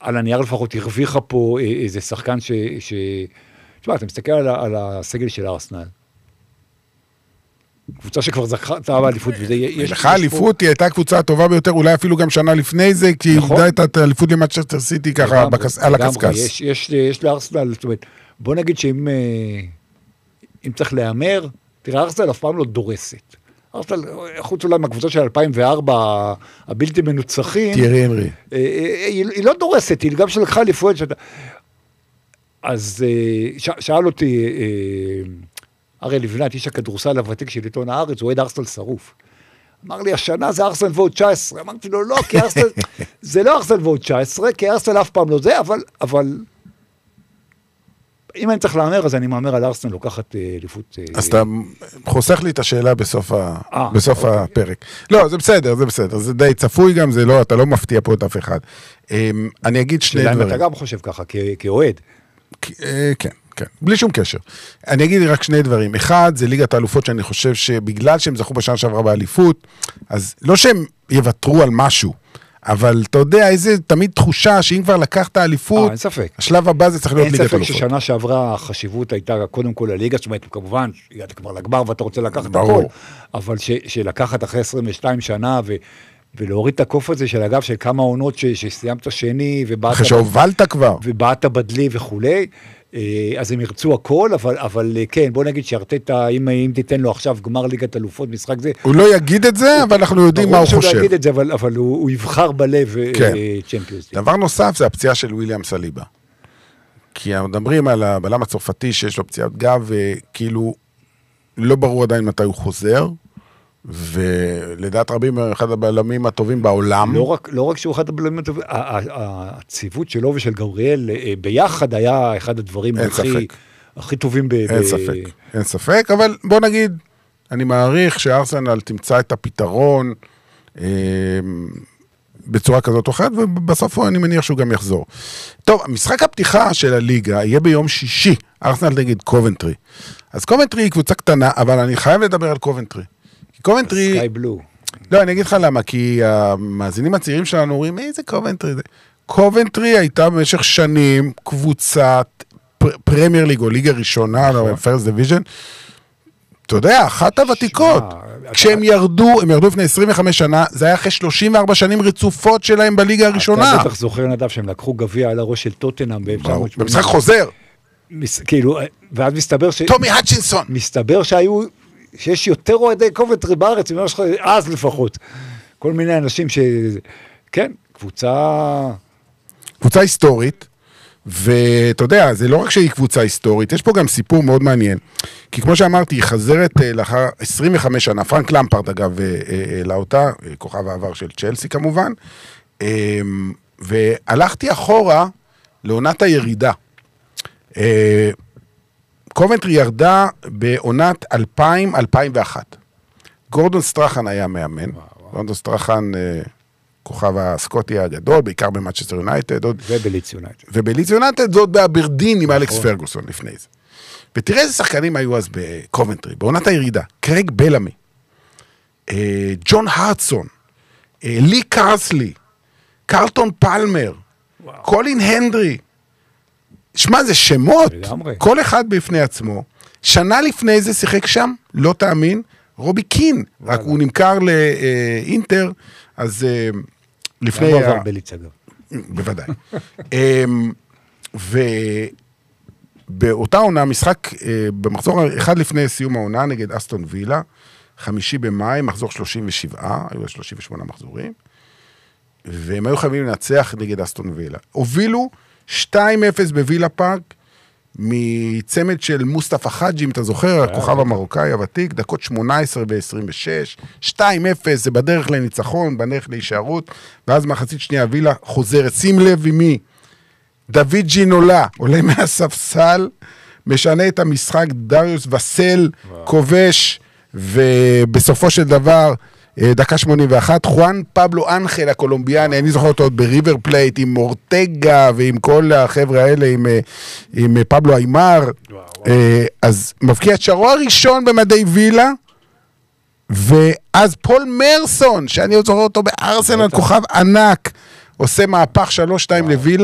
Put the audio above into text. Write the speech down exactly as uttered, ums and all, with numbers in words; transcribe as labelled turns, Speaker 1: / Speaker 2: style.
Speaker 1: על הנייר לפחות הרוויחה פה איזה שחקן ש... ש... תשמע, אתה מסתכל על, על הסגל של ארסנל, קבוצה שכבר זכתה באליפות, וזה יש...
Speaker 2: לך האליפות היא הייתה קבוצה הטובה ביותר, אולי אפילו גם שנה לפני זה, כי היא איבדה את האליפות למנצ'סטר סיטי ככה על הקסקס.
Speaker 1: יש לארסנל, זאת אומרת, בוא נגיד שאם אם צריך להיאמר, תראה, ארסנל אף פעם לא דורסת. ארסנל, חוץ אולי מהקבוצה של אלפיים וארבע, הבלתי מנוצחים,
Speaker 2: תיארי הנרי.
Speaker 1: היא לא דורסת, היא גם שלקחה אליפות. אז שאל אותי, הרי לבנת, איש הכדורסל הוותיק של עיתון הארץ, הוא אוהד ארסנל שרוף. אמר לי, השנה זה ארסנל ועוד תשע עשרה. אמרתי לו, לא, כי ארסנל, זה לא ארסנל ועוד תשע עשרה, כי ארסנל אף פעם לא זה, אבל, אבל, אם אני צריך לאמר, אז אני מאמר על ארסנל לוקחת אליפות.
Speaker 2: אז אתה חוסך לי את השאלה בסוף, ה... בסוף הפרק. לא, זה בסדר, זה בסדר. זה די צפוי גם, זה לא, אתה לא מפתיע פה את אף אחד. אני אגיד שני דברים.
Speaker 1: אתה גם חושב ככה, כאוהד.
Speaker 2: כן. כן, בלי שום קשר. אני אגיד רק שני דברים. אחד, זה ליגת האלופות שאני חושב שבגלל שהם זכו בשנה שעברה באליפות, אז לא שהם יוותרו על משהו, אבל אתה יודע, איזה תמיד תחושה שאם כבר לקחת האליפות,
Speaker 1: אין ספק.
Speaker 2: השלב הבא זה צריך להיות ליגת האלופות.
Speaker 1: אין ספק ששנה שעברה החשיבות הייתה קודם כל הליגה, זאת אומרת, כמובן, הגעת כבר לגמר ואתה רוצה לקחת הכל, אבל שלקחת אחרי עשרים ושתיים שנה ו... ולהוריד את הקוף הזה של אגב, של כמה עונות שסיימת שני,
Speaker 2: אחרי שהובלת כבר.
Speaker 1: ובאת בדלי וכולי, אז הם ירצו הכל, אבל, אבל כן, בוא נגיד שארטטה, אם, אם תיתן לו עכשיו גמר ליגת אלופות, משחק זה...
Speaker 2: הוא לא יגיד את זה, אבל אנחנו יודעים מה הוא חושב.
Speaker 1: הוא לא יגיד את זה, אבל, אבל הוא, הוא יבחר בלב
Speaker 2: כן.
Speaker 1: צ'מפיונס.
Speaker 2: דבר נוסף זה הפציעה של וויליאם סליבה. כי מדברים על הבלם הצרפתי שיש לו פציעת גב, וכאילו לא ברור עדיין מתי הוא חוזר, ולדעת רבים אחד הבלמים הטובים בעולם.
Speaker 1: לא רק, לא רק שהוא אחד הבלמים הטובים, הציוות שלו ושל גבריאל ביחד היה אחד הדברים הכי, הכי טובים. ב-
Speaker 2: אין
Speaker 1: ב-
Speaker 2: ספק, אין ספק, אבל בוא נגיד, אני מעריך שארסנל תמצא את הפתרון אה, בצורה כזאת או אחרת, ובסוף אני מניח שהוא גם יחזור. טוב, משחק הפתיחה של הליגה יהיה ביום שישי, ארסנל נגד קובנטרי. אז קובנטרי היא קבוצה קטנה, אבל אני חייב לדבר על קובנטרי. קובנטרי...
Speaker 1: סקאי בלו.
Speaker 2: לא, אני אגיד לך למה, כי המאזינים הצעירים שלנו אומרים, איזה קובנטרי זה? קובנטרי הייתה במשך שנים קבוצת פרמייר ליג, או ליגה ראשונה, פרסט דיוויז'ן, אתה יודע, אחת הוותיקות. כשהם ירדו, הם ירדו לפני עשרים וחמש שנה, זה היה אחרי שלושים וארבע שנים רצופות שלהם בליגה הראשונה.
Speaker 1: אתה בטח זוכר נדב שהם לקחו גביע על הראש של טוטנהאם ב-תשע מאות ושמונים.
Speaker 2: במשחק חוזר.
Speaker 1: כאילו, ואז מסתבר ש...
Speaker 2: טומי האצ'ינסון.
Speaker 1: מסתבר שהיו... שיש יותר אוהדי קובנטרי בארץ, אז לפחות. כל מיני אנשים ש... כן, קבוצה...
Speaker 2: קבוצה היסטורית, ואתה יודע, זה לא רק שהיא קבוצה היסטורית, יש פה גם סיפור מאוד מעניין. כי כמו שאמרתי, היא חזרת לאחר עשרים וחמש שנה, פרנק למפרד אגב, העלה אותה, כוכב העבר של צ'לסי כמובן, והלכתי אחורה לעונת הירידה. קובנטרי ירדה בעונת אלפיים אלפיים ואחת. גורדון סטרחן היה מאמן. גורדון סטרחן, כוכב הסקוטי הגדול, בעיקר במנצ'סטר יונייטד.
Speaker 1: ובליץ יונייטד.
Speaker 2: ובליץ יונייטד זאת באברדין עם אלכס פרגוסון לפני זה. ותראה איזה שחקנים היו אז בקובנטרי, בעונת הירידה. קרייג בלמי, ג'ון הרטסון, לי קרסלי, קרלטון פלמר, קולין הנדרי, שמע, זה שמות, כל אחד בפני עצמו. שנה לפני זה שיחק שם, לא תאמין, רובי קין, רק הוא נמכר לאינטר, אז לפני...
Speaker 1: גם עבר בליץ אגב.
Speaker 2: בוודאי. ובאותה עונה, משחק במחזור אחד לפני סיום העונה, נגד אסטון וילה, חמישי במאי, מחזור שלושים ושבע, היו שלושים ושמונה מחזורים, והם היו חייבים לנצח נגד אסטון וילה. הובילו שתיים אפס בווילה פארק, מצמד של מוסטפא חאג'י, אם אתה זוכר, הכוכב המרוקאי הוותיק, דקות שמונה עשרה ב-עשרים ושש, שתיים אפס, זה בדרך לניצחון, בדרך להישארות, ואז מחצית שנייה וילה חוזרת, שים לב עם מי, דוד ג'ינולה, עולה מהספסל, משנה את המשחק, דריוס וסל, כובש, ובסופו של דבר, דקה שמונים ואחת, חואן פבלו אנחל הקולומביאני, אני זוכר אותו עוד בריבר פלייט, עם אורטגה ועם כל החבר'ה האלה, עם, עם פבלו איימר, אז מבקיע את שערו הראשון במדי וילה, ואז פול מרסון, שאני עוד זוכר אותו בארסנל, כוכב ענק, עושה מהפך שלוש שתיים לווילה,